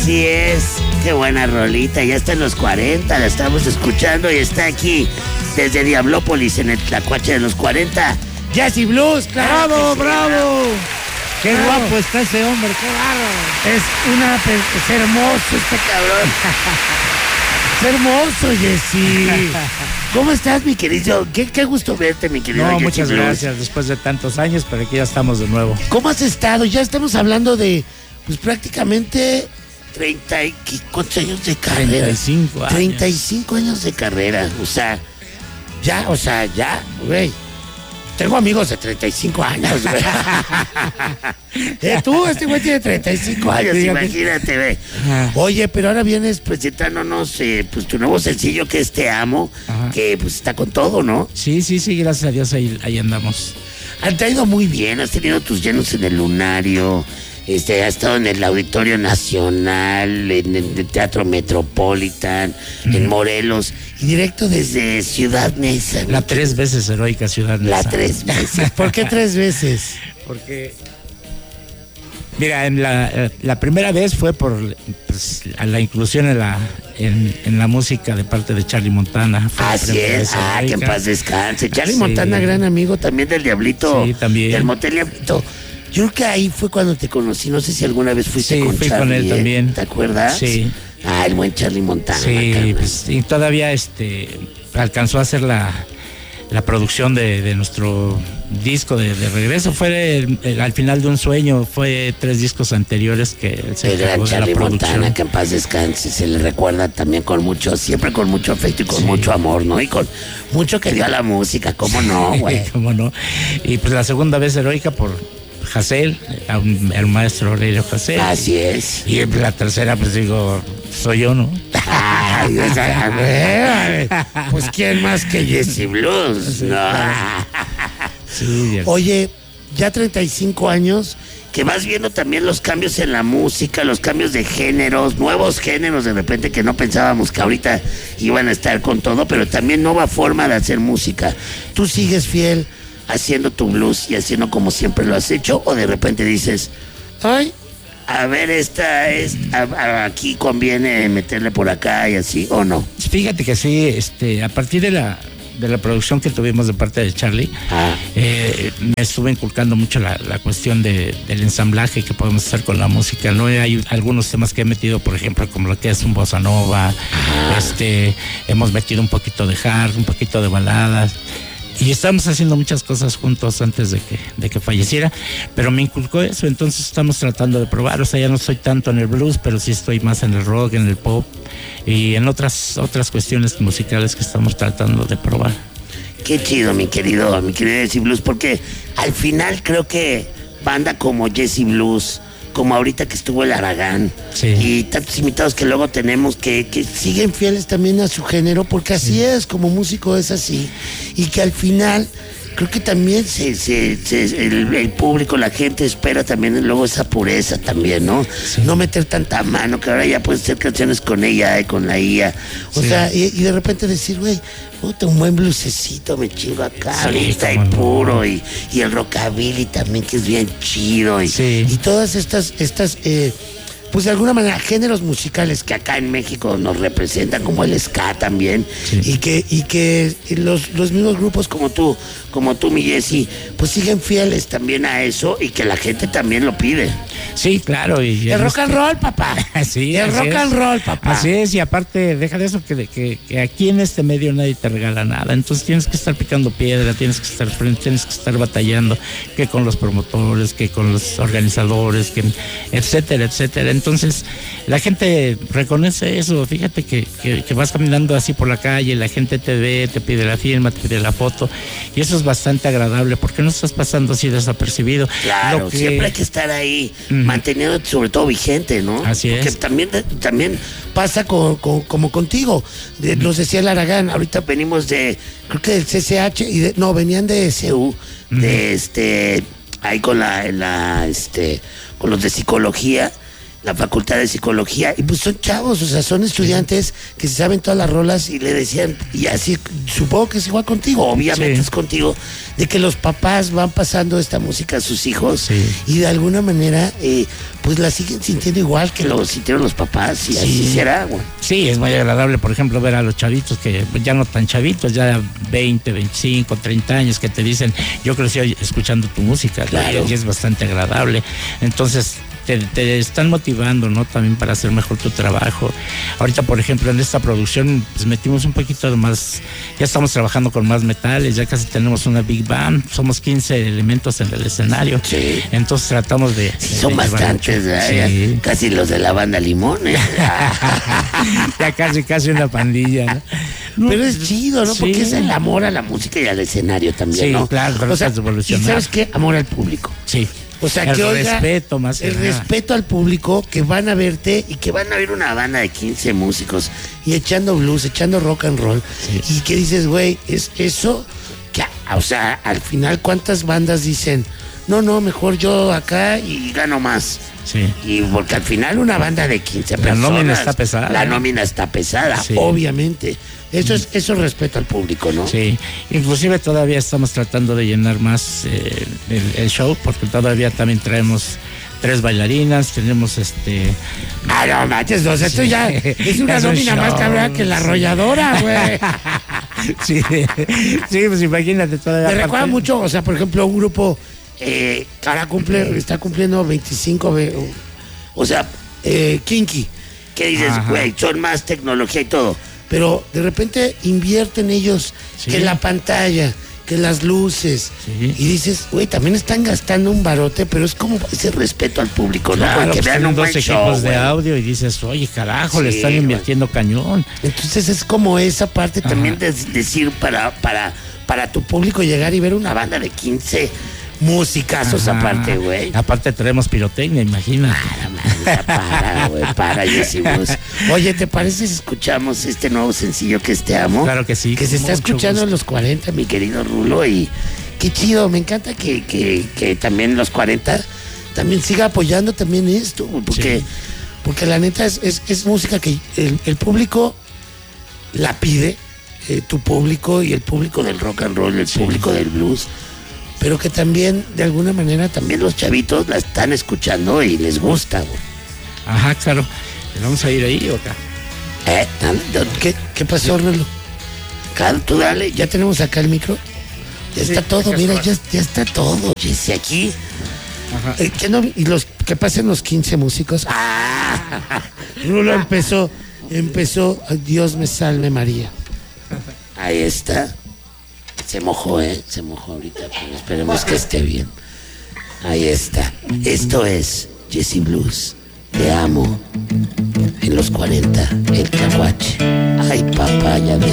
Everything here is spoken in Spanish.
Así es, qué buena rolita, ya está en los 40, la estamos escuchando y está aquí desde Diablópolis en el Tlacuache de los 40. Jesse Blues, claro. ¡Bravo! Qué guapo está ese hombre, qué bárbaro. Es hermoso este cabrón. Es hermoso, Jesse. ¿Cómo estás, mi querido? Qué gusto verte, mi querido. No, Jesse muchas Blues. gracias, después de tantos años, pero aquí ya estamos de nuevo. ¿Cómo has estado? Ya estamos hablando de, pues prácticamente 30 y ¿cuántos años de carrera? 35 años. 35 años de carrera. O sea, ya, güey. Tengo amigos de 35 años, güey. Tú, este güey tiene 35 años, imagínate, güey. Oye, pero ahora vienes presentándonos pues tu nuevo sencillo que es Te Amo, que pues está con todo, ¿no? Sí, gracias a Dios ahí andamos. Te ha ido muy bien, has tenido tus llenos en el Lunario, has estado en el Auditorio Nacional, en el Teatro Metropolitan, en Morelos, y directo desde Ciudad Neza. La 3 veces heroica Ciudad Neza. La 3 veces. ¿Por qué 3 veces? Porque, mira, en la primera vez fue por pues, la inclusión en la música de parte de Charlie Montana. Así es, que en paz descanse. Charlie Montana, gran amigo también del Diablito. Sí, también. Del Motel Diablito. Yo creo que ahí fue cuando te conocí. No sé si alguna vez fuiste con Charlie. Sí, fui con él también. ¿Te acuerdas? Sí. El buen Charlie Montana. Sí, pues, y todavía alcanzó a hacer la producción de nuestro disco de regreso. Fue al final de un sueño, fue 3 discos anteriores que se encargó de la producción. Montana, que en paz descanse, se le recuerda también siempre con mucho afecto y con mucho amor, ¿no? Y con mucho que dio a la música, ¿cómo no, güey? ¿Cómo no? Y pues la segunda vez heroica por Hasél, el maestro Aurelio Hasél. Así es. Y la tercera, pues digo, soy yo, ¿no? Pues quién más que Jesse Blues, ¿no? Sí, oye, ya 35 años que vas viendo también los cambios en la música, los cambios de géneros, nuevos géneros de repente que no pensábamos que ahorita iban a estar con todo, pero también nueva forma de hacer música. ¿Tú sigues fiel haciendo tu blues y haciendo como siempre lo has hecho, o de repente dices, ay, a ver, aquí conviene meterle por acá y así, o no? Fíjate que sí, a partir de la producción que tuvimos de parte de Charlie, me estuve inculcando mucho la cuestión del ensamblaje que podemos hacer con la música, ¿no? Hay algunos temas que he metido, por ejemplo, como lo que es un bossa nova, hemos metido un poquito de hard, un poquito de baladas. Y estamos haciendo muchas cosas juntos antes de que falleciera, pero me inculcó eso, entonces estamos tratando de probar. O sea, ya no estoy tanto en el blues, pero sí estoy más en el rock, en el pop y en otras cuestiones musicales que estamos tratando de probar. Qué chido, mi querido Jesse Blues, porque al final creo que banda como Jesse Blues, como ahorita que estuvo el Aragán, y tantos invitados que luego tenemos que siguen fieles también a su género, porque así es, como músico es así, y que al final creo que también el público, la gente espera también luego esa pureza también, ¿no? Sí. No meter tanta mano, que ahora ya puedes hacer canciones con ella y con la IA, o sea, y de repente decir, güey, un buen blusecito me chingo acá, ahorita y puro, y el rockabilly también, que es bien chido, y todas estas pues de alguna manera géneros musicales que acá en México nos representan, como el ska también, y que los mismos grupos como tú, mi Jesse, pues siguen fieles también a eso, y que la gente también lo pide. Sí, claro. Y el rock and roll, papá. Sí, el rock and roll, papá. Así es, y aparte, deja de eso, que aquí en este medio nadie te regala nada, entonces tienes que estar picando piedra, tienes que estar batallando, que con los promotores, que con los organizadores, que etcétera, etcétera. Entonces, la gente reconoce eso. Fíjate que vas caminando así por la calle, la gente te ve, te pide la firma, te pide la foto, y eso es bastante agradable, porque no estás pasando así desapercibido. Claro, siempre hay que estar ahí, manteniendo sobre todo vigente, ¿no? Así es. Porque también pasa como contigo. Nos decía el Aragán, ahorita venimos creo que del CCH, venían de SU, ahí con con los de psicología. la facultad de psicología, y pues son chavos, o sea, son estudiantes que se saben todas las rolas y le decían, y así, supongo que es igual contigo, obviamente es contigo, de que los papás van pasando esta música a sus hijos y de alguna manera, pues la siguen sintiendo igual que lo sintieron los papás, y así será, güey. Sí, es muy agradable, por ejemplo, ver a los chavitos que ya no tan chavitos, ya 20, 25, 30 años, que te dicen, yo crecí escuchando tu música, claro. Y es bastante agradable. Entonces, te están motivando, ¿no? También para hacer mejor tu trabajo. Ahorita, por ejemplo, en esta producción, pues metimos un poquito de más, ya estamos trabajando con más metales, ya casi tenemos una big band, somos 15 elementos en el escenario. Sí. Entonces tratamos de... Son bastantes, sí. Casi los de la banda Limón, ¿eh? Ya casi una pandilla, ¿no? Pero es chido, ¿no? Porque es el amor a la música y al escenario también, ¿no? Sí, claro, pero ¿y sabes qué? Amor al público. Sí. O sea, el que oiga, respeto más el respeto al público, que van a verte y que van a ver una banda de 15 músicos y echando blues, echando rock and roll. Sí. Y que dices, güey, es eso que, o sea, al final, ¿cuántas bandas dicen, no, mejor yo acá y gano más? Sí. Y porque al final una banda de 15 personas. La nómina está pesada. La nómina está pesada, sí. Obviamente. Eso es respeto al público, ¿no? Sí, inclusive todavía estamos tratando de llenar más el show, porque todavía también traemos 3 bailarinas, tenemos no manches, o sea, esto ya es una nómina más cabrón que la arrolladora, güey. Sí, pues imagínate todavía. Me recuerda mucho, o sea, por ejemplo, un grupo que ahora está cumpliendo 25, o sea, Kinky, que dices, güey, son más tecnología y todo. Pero de repente invierten ellos que la pantalla, que las luces. Sí. Y dices, güey, también están gastando un barote, pero es como ese respeto al público, claro, ¿no? Porque vean un buen equipos de audio y dices, oye, carajo, le están invirtiendo cañón. Entonces es como esa parte también de decir para tu público llegar y ver una banda de 15 musicazos aparte, güey. Aparte traemos pirotecnia, imagina. Para, Jesse Blues. Oye, ¿te parece si escuchamos este nuevo sencillo que es Te Amo? Claro que sí. Que se está escuchando en los 40, mi querido Rulo, y qué chido, me encanta que también los 40 también siga apoyando también esto, porque la neta es música que el público la pide, tu público y el público del rock and roll, el público del blues, pero que también, de alguna manera, también los chavitos la están escuchando y les gusta, güey. Ajá, claro. ¿Vamos a ir ahí o acá? ¿Qué pasó, Rolo? Claro, tú dale, ya tenemos acá el micro. Ya está todo, mira, ya está todo, Jesse, aquí. Ajá. Y los que pasen los 15 músicos. Rulo empezó, Dios me salve María. Ahí está. Se mojó ahorita, pero esperemos que esté bien. Ahí está. Esto es Jesse Blues. Te amo. En los 40, el caguache. Ay, papá, ya ves.